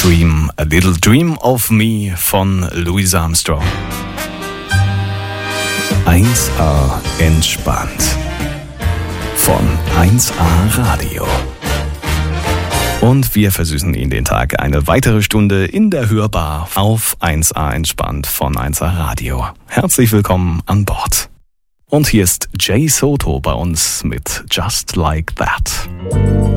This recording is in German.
Dream, A Little Dream of Me von Louis Armstrong. 1A entspannt von 1A Radio. Und wir versüßen Ihnen den Tag eine weitere Stunde in der Hörbar auf 1A entspannt von 1A Radio. Herzlich willkommen an Bord. Und hier ist Jay Soto bei uns mit Just Like That.